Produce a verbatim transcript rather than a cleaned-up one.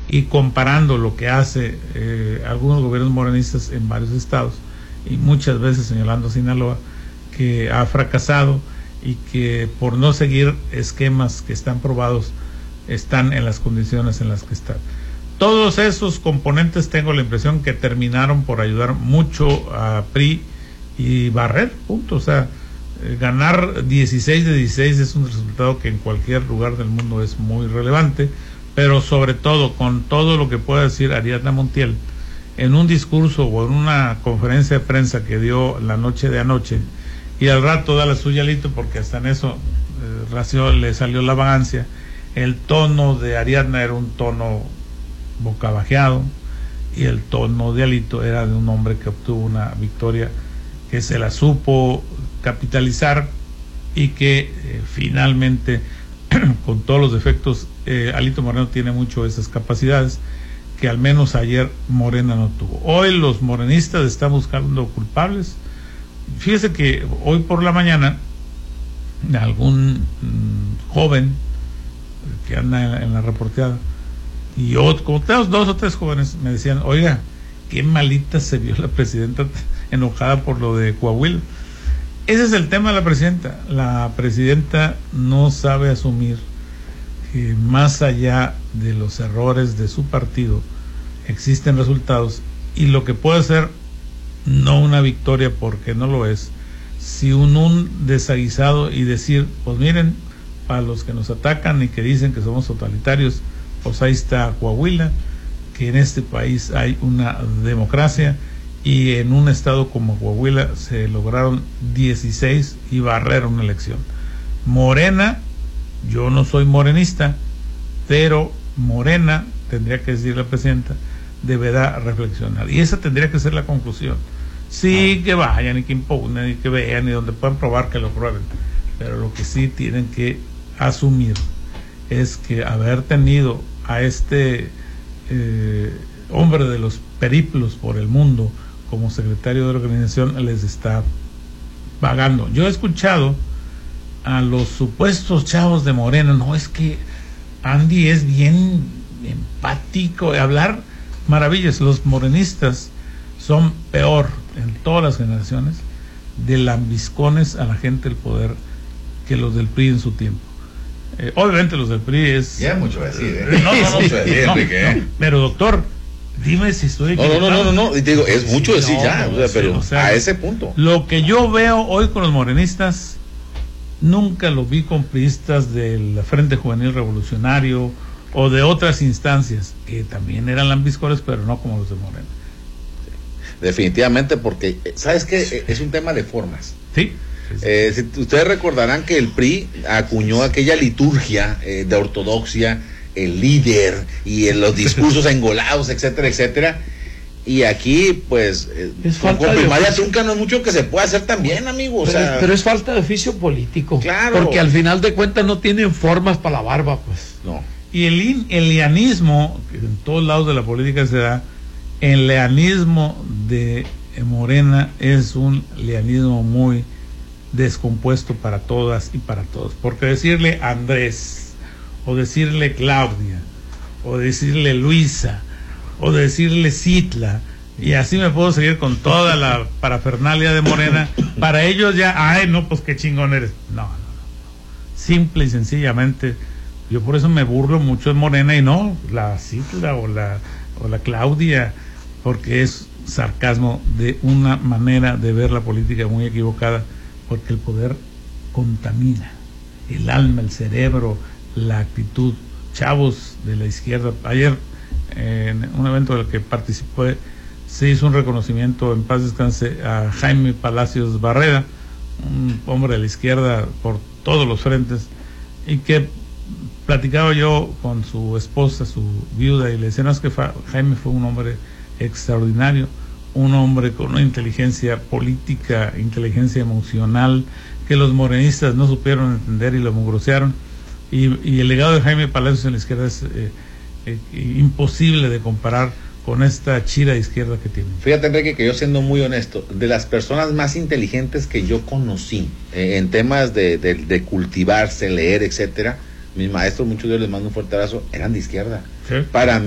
y comparando lo que hace eh, algunos gobiernos morenistas en varios estados, y muchas veces señalando a Sinaloa, que ha fracasado y que por no seguir esquemas que están probados, están en las condiciones en las que están. Todos esos componentes tengo la impresión que terminaron por ayudar mucho a P R I y barrer, punto. O sea, eh, ganar dieciséis de dieciséis es un resultado que en cualquier lugar del mundo es muy relevante, pero sobre todo con todo lo que pueda decir Ariadna Montiel en un discurso o en una conferencia de prensa que dio la noche de anoche, y al rato da la suya Alito, porque hasta en eso eh, Racio le salió la vagancia. El tono de Ariadna era un tono bocabajeado y el tono de Alito era de un hombre que obtuvo una victoria que se la supo capitalizar y que eh, finalmente, con todos los defectos, eh, Alito Moreno tiene mucho de esas capacidades que al menos ayer Morena no tuvo. Hoy los morenistas están buscando culpables. Fíjese que hoy por la mañana algún mmm, joven que anda en la, en la reporteada y otro, como tenemos dos o tres jóvenes, me decían, oiga, qué malita se vio la presidenta enojada por lo de Coahuila. Ese es el tema de la presidenta. La presidenta no sabe asumir que más allá de los errores de su partido existen resultados, y lo que puede ser no una victoria, porque no lo es, si un, un desaguisado y decir, pues miren, para los que nos atacan y que dicen que somos totalitarios, pues ahí está Coahuila, que en este país hay una democracia, y en un estado como Coahuila se lograron dieciséis y barrer una elección. Morena, yo no soy morenista, pero Morena, tendría que decir la presidenta, deberá reflexionar, y esa tendría que ser la conclusión. Sí, que vayan y que impugnen y que vean y donde puedan probar que lo prueben, pero lo que sí tienen que asumir es que haber tenido a este eh, hombre de los periplos por el mundo como secretario de la organización les está pagando. Yo he escuchado a los supuestos chavos de Morena, no, es que Andy es bien empático, hablar maravillas. Los morenistas son peor en todas las generaciones de lambiscones a la gente del poder que los del P R I en su tiempo. Eh, obviamente los del P R I es... Ya mucho decir, ¿eh? No, no, no, mucho decir, no, Enrique, no, pero doctor, dime si estoy equivocado. No, no, no, no, no, digo, es mucho decir no, ya, no, o sea, sí, pero o sea, a ese punto. Lo que yo veo hoy con los morenistas, nunca lo vi con priistas del Frente Juvenil Revolucionario o de otras instancias, que también eran lambiscones, pero no como los de Morena. Definitivamente, porque, ¿sabes qué? Es un tema de formas. Sí. Eh, si, ustedes recordarán que el P R I acuñó aquella liturgia eh, de ortodoxia, el líder y en los discursos engolados, etcétera, etcétera. Y aquí, pues, eh, con, con primaria trunca no es mucho que se pueda hacer también, amigo. O pero, sea, pero es falta de oficio político. Claro. Porque al final de cuentas no tienen formas para la barba, pues. No. Y el, el leanismo, que en todos lados de la política se da, el leanismo de Morena es un leanismo muy descompuesto para todas y para todos, porque decirle Andrés o decirle Claudia o decirle Luisa o decirle Citla, y así me puedo seguir con toda la parafernalia de Morena, para ellos ya, ay no, pues qué chingón eres. No, no, no, simple y sencillamente, yo por eso me burlo mucho de Morena y no la Citla o la, o la Claudia, porque es sarcasmo de una manera de ver la política muy equivocada, porque el poder contamina el alma, el cerebro, la actitud. Chavos de la izquierda, ayer en un evento en el que participé se hizo un reconocimiento, en paz descanse, a Jaime Palacios Barrera, un hombre de la izquierda por todos los frentes, y que platicaba yo con su esposa, su viuda, y le decía, no, es que Jaime fue un hombre extraordinario, un hombre con una inteligencia política, inteligencia emocional, que los morenistas no supieron entender y lo mugrosearon, y, y el legado de Jaime Palacios en la izquierda es eh, eh, imposible de comparar con esta chira izquierda que tiene. Fíjate, Enrique, que yo, siendo muy honesto, de las personas más inteligentes que yo conocí eh, en temas de, de, de cultivarse, leer, etcétera, mis maestros, muchos de ellos les mando un fuerte abrazo, eran de izquierda. ¿Sí? Para